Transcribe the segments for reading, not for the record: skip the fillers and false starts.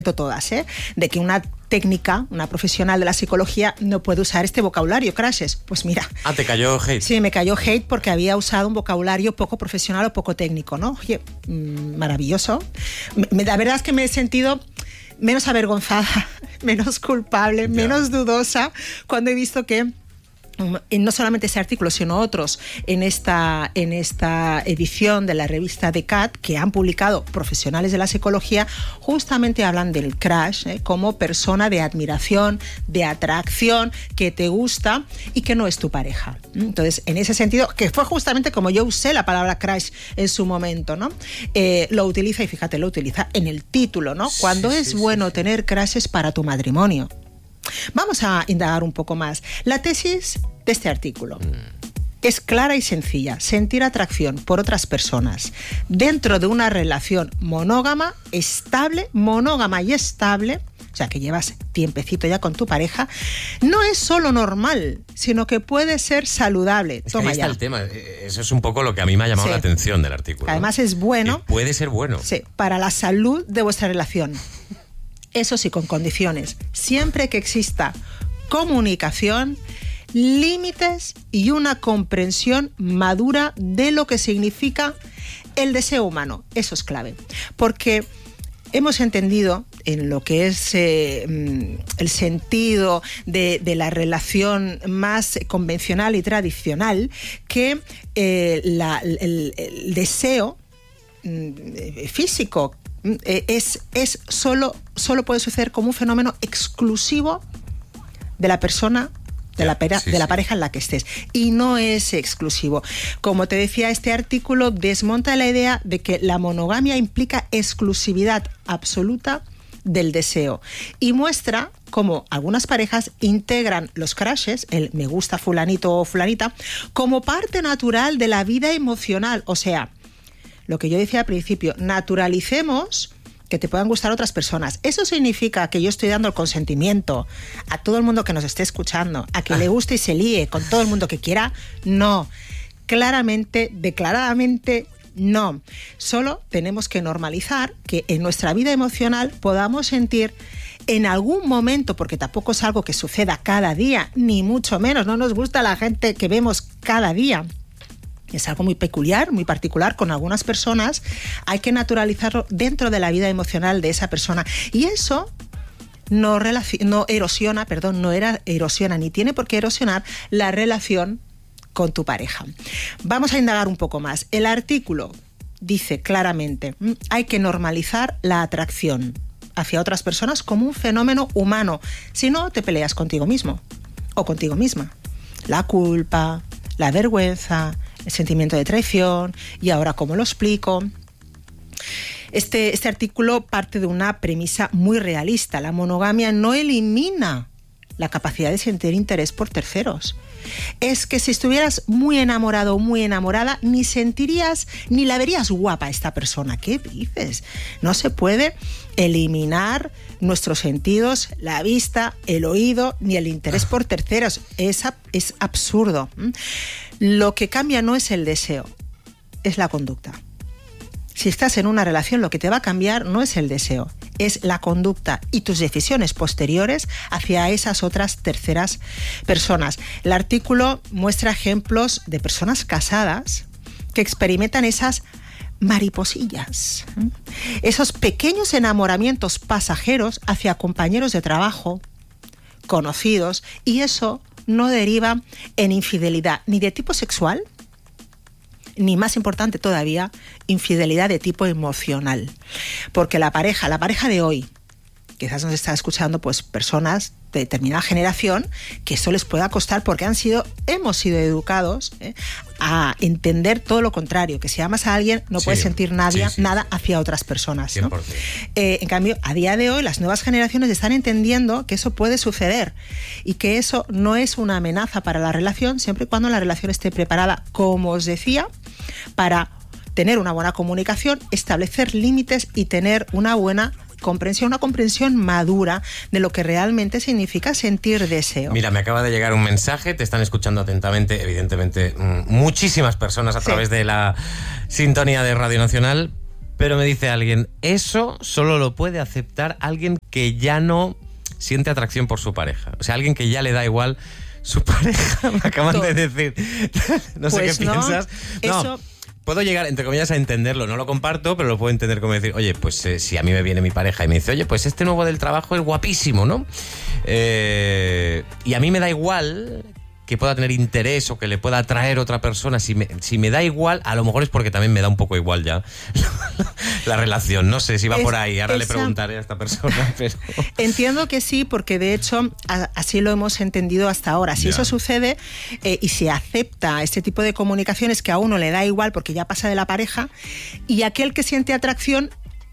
todas, de que una técnica, una profesional de la psicología no puede usar este vocabulario, crashes. Pues mira. Ah, ¿te cayó hate? Sí, me cayó hate porque había usado un vocabulario poco profesional o poco técnico, ¿no? Oye, maravilloso. La verdad es que me he sentido menos avergonzada, menos culpable, menos dudosa cuando he visto que no solamente ese artículo, sino otros en esta edición de la revista The Cat que han publicado profesionales de la psicología, justamente hablan del crush como persona de admiración, de atracción, que te gusta y que no es tu pareja. Entonces, en ese sentido, que fue justamente como yo usé la palabra crush en su momento, ¿no? Lo utiliza, y fíjate, lo utiliza en el título, ¿no? Cuando es bueno tener crushes para tu matrimonio. Vamos a indagar un poco más. La tesis de este artículo es clara y sencilla: sentir atracción por otras personas dentro de una relación monógama y estable, o sea, que llevas tiempecito ya con tu pareja, no es solo normal, sino que puede ser saludable. Es que ahí está el tema. Eso es un poco lo que a mí me ha llamado la atención del artículo. Además, ¿no? Es bueno. Que puede ser bueno. Sí, para la salud de vuestra relación. Eso sí, con condiciones. Siempre que exista comunicación, límites y una comprensión madura de lo que significa el deseo humano. Eso es clave. Porque hemos entendido en lo que es el sentido de la relación más convencional y tradicional que el deseo físico solo puede suceder como un fenómeno exclusivo de la persona, de la pareja en la que estés, y no es exclusivo. Como te decía, este artículo desmonta la idea de que la monogamia implica exclusividad absoluta del deseo y muestra cómo algunas parejas integran los crushes, el me gusta fulanito o fulanita, como parte natural de la vida emocional. O sea, lo que yo decía al principio, naturalicemos que te puedan gustar otras personas. ¿Eso significa que yo estoy dando el consentimiento a todo el mundo que nos esté escuchando, a que le guste y se líe con todo el mundo que quiera? No. Claramente, declaradamente, no. Solo tenemos que normalizar que en nuestra vida emocional podamos sentir en algún momento, porque tampoco es algo que suceda cada día, ni mucho menos, no nos gusta la gente que vemos cada día. Es algo muy peculiar, muy particular con algunas personas. Hay que naturalizarlo dentro de la vida emocional de esa persona. Y eso no erosiona ni tiene por qué erosionar la relación con tu pareja. Vamos a indagar un poco más. El artículo dice claramente: hay que normalizar la atracción hacia otras personas como un fenómeno humano. Si no, te peleas contigo mismo o contigo misma. La culpa, la vergüenza, el sentimiento de traición. Y ahora, ¿cómo lo explico? Este artículo parte de una premisa muy realista. La monogamia no elimina la capacidad de sentir interés por terceros. Es que si estuvieras muy enamorado o muy enamorada, ni sentirías, ni la verías guapa a esta persona. ¿Qué dices? No se puede eliminar nuestros sentidos, la vista, el oído, ni el interés por terceros. Es absurdo. Lo que cambia no es el deseo, es la conducta. Si estás en una relación, lo que te va a cambiar no es el deseo, es la conducta y tus decisiones posteriores hacia esas otras terceras personas. El artículo muestra ejemplos de personas casadas que experimentan esas mariposillas, esos pequeños enamoramientos pasajeros hacia compañeros de trabajo, conocidos, y eso no deriva en infidelidad ni de tipo sexual, ni, más importante todavía, infidelidad de tipo emocional. Porque la pareja de hoy, quizás nos está escuchando pues personas de determinada generación, que esto les pueda costar porque hemos sido educados a entender todo lo contrario, que si amas a alguien no puedes sentir nada hacia otras personas, ¿no? En cambio, a día de hoy las nuevas generaciones están entendiendo que eso puede suceder y que eso no es una amenaza para la relación, siempre y cuando la relación esté preparada, como os decía, para tener una buena comunicación, establecer límites y tener una buena comprensión, una comprensión madura de lo que realmente significa sentir deseo. Mira, me acaba de llegar un mensaje, te están escuchando atentamente, evidentemente, muchísimas personas a través de la sintonía de Radio Nacional, Pero me dice alguien, eso solo lo puede aceptar alguien que ya no siente atracción por su pareja. O sea, alguien que ya le da igual su pareja. Me acaban de decir. No sé qué piensas. No. Eso... Puedo llegar, entre comillas, a entenderlo. No lo comparto, pero lo puedo entender como decir, oye, pues si a mí me viene mi pareja y me dice, oye, pues este nuevo del trabajo es guapísimo, ¿no? Y a mí me da igual que pueda tener interés o que le pueda atraer otra persona. Si me da igual, a lo mejor es porque también me da un poco igual ya la relación. No sé si va por ahí. Ahora le preguntaré a esta persona. Pero... Entiendo que sí, porque de hecho así lo hemos entendido hasta ahora. Si eso sucede y se acepta este tipo de comunicaciones que a uno le da igual porque ya pasa de la pareja, y aquel que siente atracción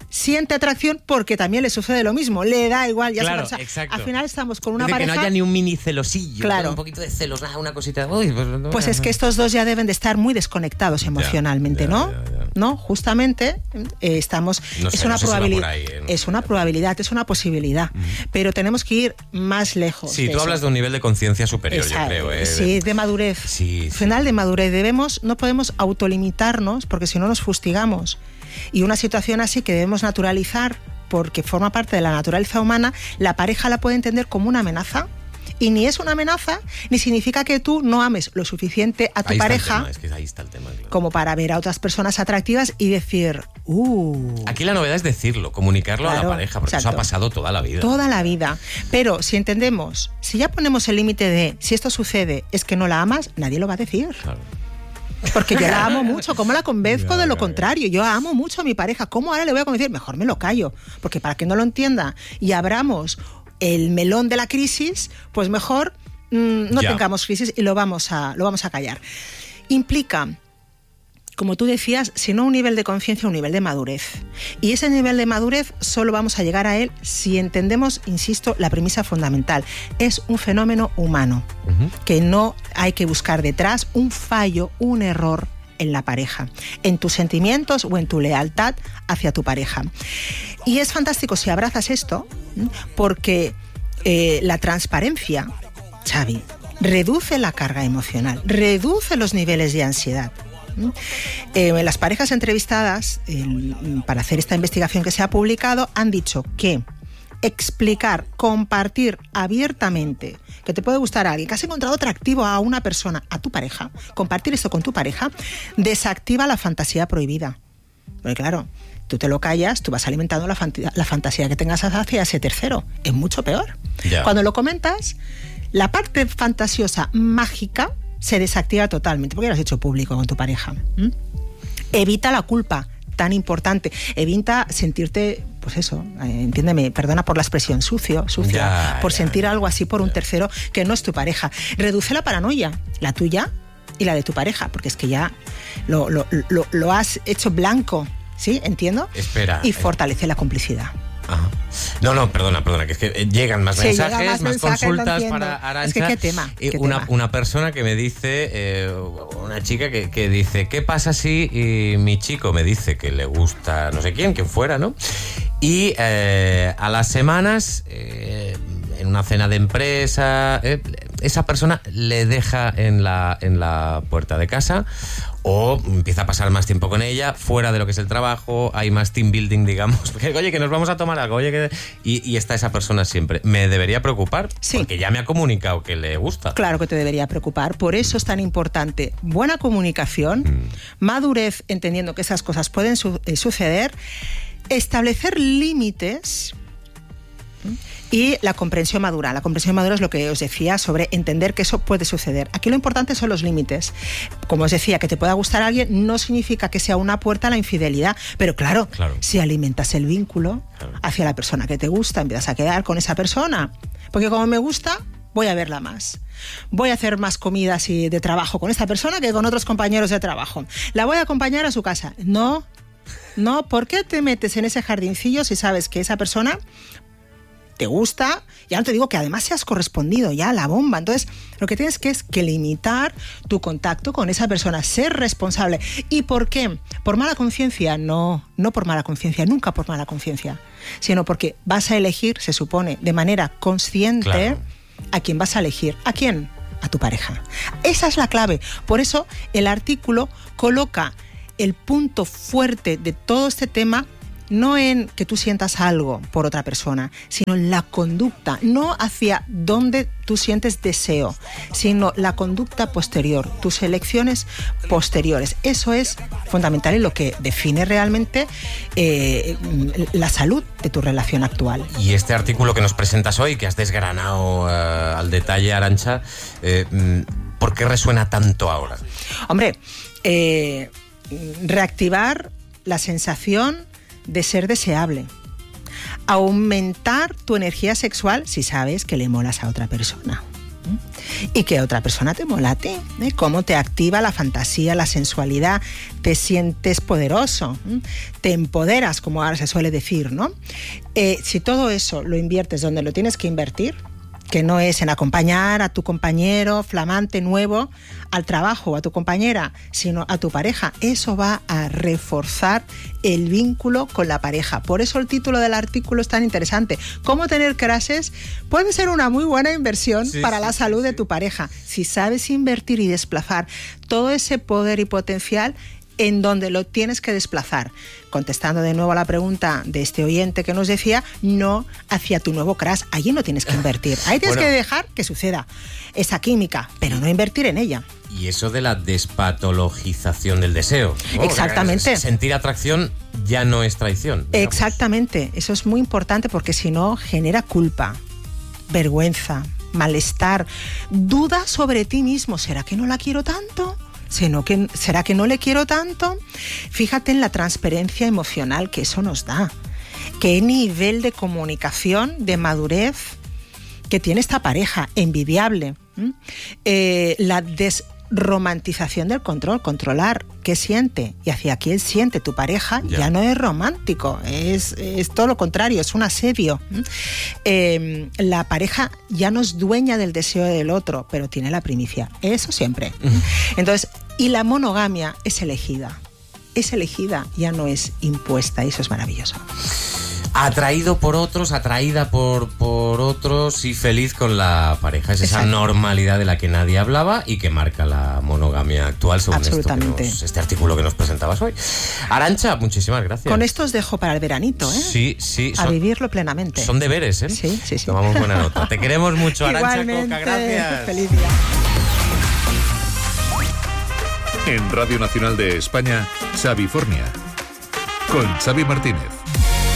porque también le sucede lo mismo, le da igual, ya claro, exacto. Al final estamos con una pareja que no haya ni un mini celosillo, claro, un poquito de celos, una cosita. Pues es que estos dos ya deben de estar muy desconectados emocionalmente, ¿no? ¿No? Justamente estamos... No sé, es una no sé probabilidad, si va por ahí, es una probabilidad, es una posibilidad, pero tenemos que ir más lejos. Sí, tú hablas de un nivel de conciencia superior, yo creo. Sí, de madurez. Sí. Final de madurez. No podemos autolimitarnos porque si no nos fustigamos. Y una situación así que debemos naturalizar porque forma parte de la naturaleza humana, la pareja la puede entender como una amenaza. Y ni es una amenaza, ni significa que tú no ames lo suficiente a tu pareja es que ahí está el tema, claro, como para ver a otras personas atractivas y decir, Aquí la novedad es decirlo, comunicarlo, claro, a la pareja, porque eso ha pasado toda la vida. Toda la vida. Pero si entendemos, si ya ponemos el límite de si esto sucede es que no la amas, nadie lo va a decir. Claro. Porque yo la amo mucho, ¿cómo la convenzco de lo contrario? Yo amo mucho a mi pareja, ¿cómo ahora le voy a convencer? Mejor me lo callo, porque para que no lo entienda y abramos el melón de la crisis, pues mejor no tengamos crisis y lo vamos a callar. Implica, como tú decías, si no un nivel de conciencia, un nivel de madurez. Y ese nivel de madurez solo vamos a llegar a él si entendemos, insisto, la premisa fundamental. Es un fenómeno humano, que no hay que buscar detrás un fallo, un error en la pareja, en tus sentimientos o en tu lealtad hacia tu pareja. Y es fantástico si abrazas esto, porque la transparencia, Xavi, reduce la carga emocional, reduce los niveles de ansiedad. Las parejas entrevistadas para hacer esta investigación que se ha publicado han dicho que explicar, compartir abiertamente que te puede gustar a alguien, que has encontrado atractivo a una persona, a tu pareja, compartir esto con tu pareja, desactiva la fantasía prohibida. Porque claro, tú te lo callas, tú vas alimentando la fantasía que tengas hacia ese tercero. Es mucho peor. Cuando lo comentas, la parte fantasiosa, mágica, se desactiva totalmente, porque lo has hecho público con tu pareja. Evita la culpa, tan importante. Evita sentirte, pues eso, entiéndeme, perdona por la expresión, sucia, por sentir algo así por un tercero que no es tu pareja. Reduce la paranoia, la tuya y la de tu pareja, porque es que ya lo has hecho blanco, ¿sí? Entiendo. Espera. Y fortalece la complicidad. Ajá. No, perdona, que es que llegan más mensajes, más consultas para Arantxa. Es que qué tema. Una persona que me dice, una chica que dice, ¿qué pasa si mi chico me dice que le gusta no sé quién fuera, ¿no? Y a las semanas, en una cena de empresa, esa persona le deja en la puerta de casa, o empieza a pasar más tiempo con ella, fuera de lo que es el trabajo, hay más team building, digamos, porque, oye, que nos vamos a tomar algo, y está esa persona siempre. ¿Me debería preocupar? Sí. Porque ya me ha comunicado que le gusta. Claro que te debería preocupar, por eso es tan importante buena comunicación, madurez, entendiendo que esas cosas pueden suceder, establecer límites y la comprensión madura. La comprensión madura es lo que os decía sobre entender que eso puede suceder. Aquí lo importante son los límites. Como os decía, que te pueda gustar a alguien no significa que sea una puerta a la infidelidad, pero claro. Si alimentas el vínculo hacia la persona que te gusta, empiezas a quedar con esa persona, porque como me gusta, voy a verla más. Voy a hacer más comidas de trabajo con esta persona que con otros compañeros de trabajo. La voy a acompañar a su casa. No, ¿por qué te metes en ese jardincillo si sabes que esa persona te gusta? Ya no te digo que además seas correspondido, ya la bomba. Entonces, lo que tienes es que limitar tu contacto con esa persona, ser responsable. ¿Y por qué? ¿Por mala conciencia? No por mala conciencia, nunca por mala conciencia, sino porque vas a elegir, se supone, de manera consciente a quién vas a elegir. ¿A quién? A tu pareja. Esa es la clave. Por eso el artículo coloca el punto fuerte de todo este tema no en que tú sientas algo por otra persona, sino en la conducta, no hacia donde tú sientes deseo, sino la conducta posterior, tus elecciones posteriores. Eso es fundamental y lo que define realmente la salud de tu relación actual. Y este artículo que nos presentas hoy, que has desgranado al detalle, Arantxa, ¿por qué resuena tanto ahora? Hombre, reactivar la sensación de ser deseable, aumentar tu energía sexual si sabes que le molas a otra persona y que otra persona te mola a ti, cómo te activa la fantasía, la sensualidad, te sientes poderoso, te empoderas, como ahora se suele decir, ¿no? Si todo eso lo inviertes donde lo tienes que invertir, que no es en acompañar a tu compañero flamante nuevo al trabajo o a tu compañera, sino a tu pareja. Eso va a reforzar el vínculo con la pareja. Por eso el título del artículo es tan interesante. ¿Cómo tener crushes? Puede ser una muy buena inversión para la salud de tu pareja. Si sabes invertir y desplazar todo ese poder y potencial en donde lo tienes que desplazar. Contestando de nuevo a la pregunta de este oyente que nos decía, no hacia tu nuevo crush. Allí no tienes que invertir. Ahí tienes que dejar que suceda esa química, pero no invertir en ella. Y eso de la despatologización del deseo, ¿no? Exactamente. Sentir atracción ya no es traición, digamos. Exactamente. Eso es muy importante porque si no genera culpa, vergüenza, malestar, duda sobre ti mismo. ¿Será que no la quiero tanto? ¿Será que no le quiero tanto? Fíjate en la transparencia emocional que eso nos da. Qué nivel de comunicación, de madurez que tiene esta pareja, envidiable. La desromantización del control, controlar qué siente y hacia quién siente tu pareja, ya no es romántico, es todo lo contrario, es un asedio. La pareja ya no es dueña del deseo del otro, pero tiene la primicia, eso siempre. Entonces, y la monogamia es elegida, ya no es impuesta, y eso es maravilloso. Atraído por otros, atraída por otros y feliz con la pareja. Es esa normalidad de la que nadie hablaba y que marca la monogamia actual, según este artículo que nos presentabas hoy. Arantxa, muchísimas gracias. Con esto os dejo para el veranito, ¿eh? Sí. A vivirlo plenamente. Son deberes, ¿eh? Sí. Tomamos buena nota. Te queremos mucho, Arantxa Coca. Gracias. Feliz día. En Radio Nacional de España, Xavifornia, con Xavi Martínez.